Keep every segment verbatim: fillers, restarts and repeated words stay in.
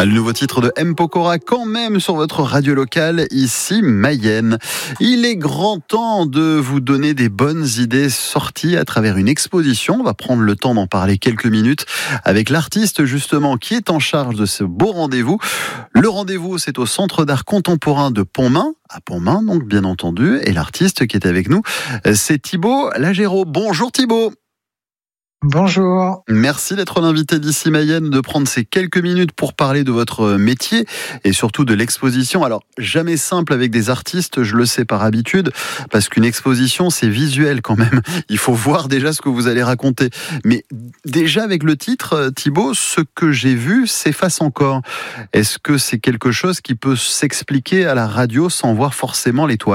Le nouveau titre de M. Pokora, quand même sur votre radio locale, ici Mayenne. Il est grand temps de vous donner des bonnes idées sorties à travers une exposition. On va prendre le temps d'en parler quelques minutes avec l'artiste justement qui est en charge de ce beau rendez-vous. Le rendez-vous, c'est au Centre d'art contemporain de Pontmain, à Pontmain donc bien entendu. Et l'artiste qui est avec nous, c'est Thibaut Lagéro. Bonjour Thibaut. Bonjour. Merci d'être l'invité d'ici Mayenne, de prendre ces quelques minutes pour parler de votre métier et surtout de l'exposition. Alors, jamais simple avec des artistes, je le sais par habitude, parce qu'une exposition, c'est visuel quand même. Il faut voir déjà ce que vous allez raconter. Mais déjà avec le titre, Thibaut, ce que j'ai vu s'efface encore. Est-ce que c'est quelque chose qui peut s'expliquer à la radio sans voir forcément l'étoile ?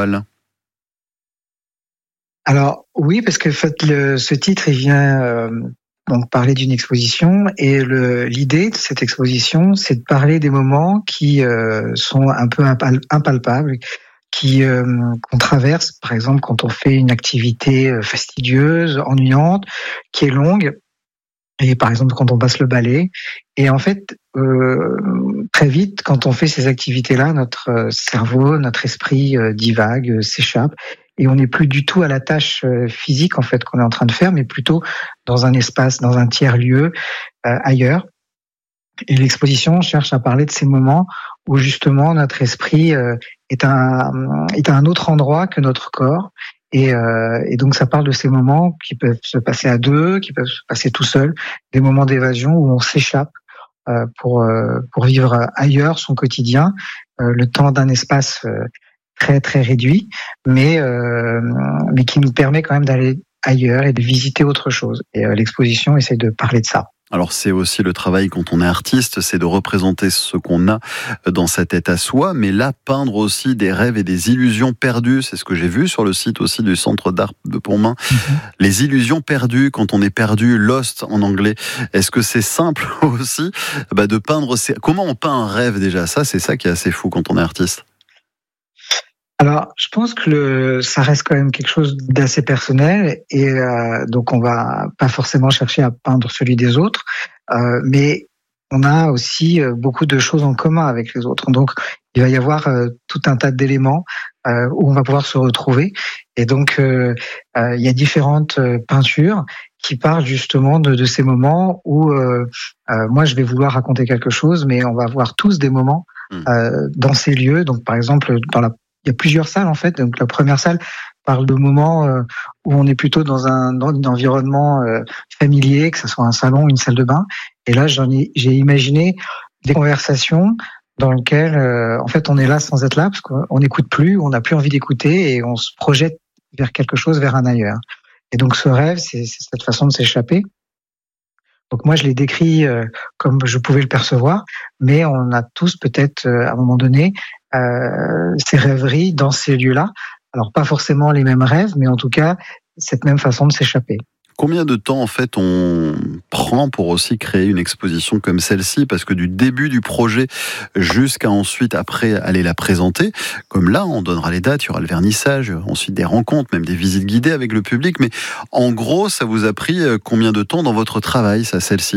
Alors oui, parce que en fait, le, ce titre il vient euh, donc parler d'une exposition et le, l'idée de cette exposition, c'est de parler des moments qui euh, sont un peu impal- impalpables, qui euh, qu'on traverse, par exemple quand on fait une activité fastidieuse, ennuyante, qui est longue. Et par exemple, quand on passe le balai, et en fait, euh, très vite, quand on fait ces activités-là, notre cerveau, notre esprit euh, divague, euh, s'échappe, et on n'est plus du tout à la tâche euh, physique en fait qu'on est en train de faire, mais plutôt dans un espace, dans un tiers-lieu, euh, ailleurs. Et l'exposition cherche à parler de ces moments où justement notre esprit euh, est à est à un autre endroit que notre corps. Et, euh, et donc ça parle de ces moments qui peuvent se passer à deux, qui peuvent se passer tout seul, des moments d'évasion où on s'échappe euh, pour euh, pour vivre ailleurs son quotidien, euh, le temps d'un espace euh, très très réduit, mais euh, mais qui nous permet quand même d'aller ailleurs et de visiter autre chose. Et euh, l'exposition essaie de parler de ça. Alors c'est aussi le travail quand on est artiste, c'est de représenter ce qu'on a dans sa tête à soi, mais là peindre aussi des rêves et des illusions perdues, c'est ce que j'ai vu sur le site aussi du Centre d'art de Pontmain, mmh. Les illusions perdues, quand on est perdu, lost en anglais. Est-ce que c'est simple aussi bah, de peindre ces... Comment on peint un rêve déjà ? Ça, c'est ça qui est assez fou quand on est artiste. Alors, je pense que le, ça reste quand même quelque chose d'assez personnel et euh, donc on va pas forcément chercher à peindre celui des autres, euh, mais on a aussi euh, beaucoup de choses en commun avec les autres. Donc, il va y avoir euh, tout un tas d'éléments euh, où on va pouvoir se retrouver. Et donc, euh, euh, il y a différentes euh, peintures qui parlent justement de, de ces moments où euh, euh, moi, je vais vouloir raconter quelque chose, mais on va avoir tous des moments euh, dans ces lieux. Donc, par exemple, dans la Il y a plusieurs salles en fait. Donc la première salle parle de moments euh, où on est plutôt dans un, dans un environnement euh, familier, que ce soit un salon, une salle de bain. Et là, j'en ai, j'ai imaginé des conversations dans lesquelles euh, en fait on est là sans être là parce qu'on n'écoute plus, on n'a plus envie d'écouter et on se projette vers quelque chose, vers un ailleurs. Et donc ce rêve, c'est, c'est cette façon de s'échapper. Donc moi, je l'ai décrit euh, comme je pouvais le percevoir, mais on a tous peut-être euh, à un moment donné euh, ces rêveries dans ces lieux-là. Alors pas forcément les mêmes rêves, mais en tout cas cette même façon de s'échapper. Combien de temps en fait on prend pour aussi créer une exposition comme celle-ci ? Parce que du début du projet jusqu'à ensuite après aller la présenter, comme là on donnera les dates, il y aura le vernissage, ensuite des rencontres, même des visites guidées avec le public. Mais en gros, ça vous a pris combien de temps dans votre travail, ça, celle-ci ?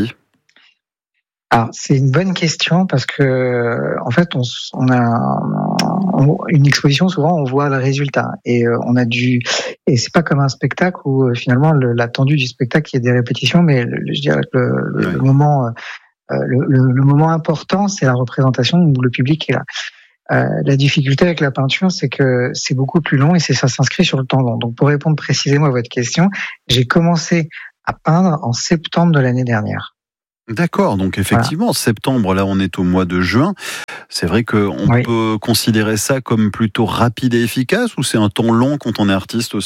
Alors c'est une bonne question parce que en fait on, on a on, une exposition, souvent on voit le résultat et euh, on a dû et c'est pas comme un spectacle où euh, finalement le, l'attendu du spectacle il y a des répétitions, mais le, je dirais que le, le, oui. le moment euh, le, le, le moment important c'est la représentation où le public est là. Euh, la difficulté avec la peinture, c'est que c'est beaucoup plus long et c'est ça s'inscrit sur le temps long. Donc pour répondre précisément à votre question, j'ai commencé à peindre en septembre de l'année dernière. D'accord, donc effectivement, voilà. Septembre, là on est au mois de juin. C'est vrai qu'on oui. peut considérer ça comme plutôt rapide et efficace ou c'est un temps long quand on est artiste aussi ?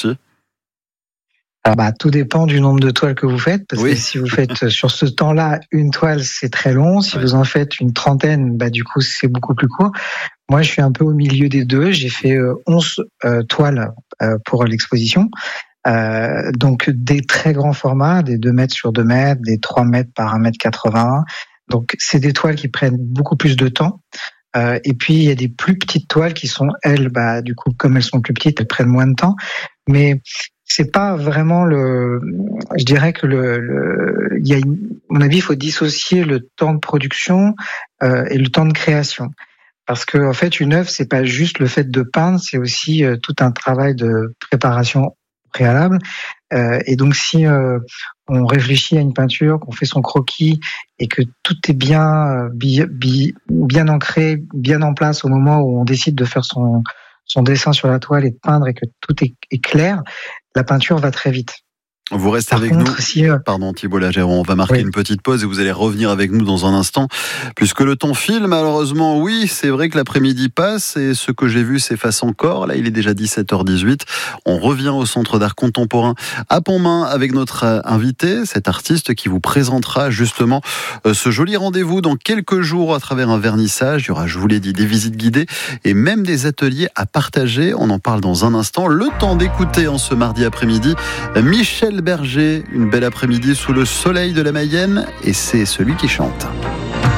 Alors bah, tout dépend du nombre de toiles que vous faites, parce oui. que si vous faites sur ce temps-là une toile, c'est très long. Si ouais. vous en faites une trentaine, bah, du coup c'est beaucoup plus court. Moi je suis un peu au milieu des deux, j'ai fait euh, onze euh, toiles euh, pour l'exposition. Euh, donc des très grands formats, des deux mètres sur deux mètres, des trois mètres par un mètre quatre-vingts. Donc c'est des toiles qui prennent beaucoup plus de temps. Euh, et puis il y a des plus petites toiles qui sont elles, bah du coup comme elles sont plus petites, elles prennent moins de temps. Mais c'est pas vraiment le. Je dirais que le, le il y a, une, à mon avis, il faut dissocier le temps de production euh, et le temps de création. Parce que en fait, une œuvre, c'est pas juste le fait de peindre, c'est aussi euh, tout un travail de préparation préalable. Euh, et donc, si euh, on réfléchit à une peinture, qu'on fait son croquis et que tout est bien, bien, bien ancré, bien en place au moment où on décide de faire son, son dessin sur la toile et de peindre et que tout est, est clair, la peinture va très vite. Vous restez Par avec contre, nous. Si, euh... Pardon Thibault Lageron, on va marquer oui. une petite pause et vous allez revenir avec nous dans un instant. Puisque le temps file, malheureusement, oui, c'est vrai que l'après-midi passe et ce que j'ai vu s'efface encore. Là, il est déjà dix-sept heures dix-huit. On revient au Centre d'art contemporain à Pontmain avec notre invité, cet artiste qui vous présentera justement ce joli rendez-vous dans quelques jours à travers un vernissage. Il y aura, je vous l'ai dit, des visites guidées et même des ateliers à partager. On en parle dans un instant. Le temps d'écouter en ce mardi après-midi Michel Berger, une belle après-midi sous le soleil de la Mayenne, et c'est celui qui chante.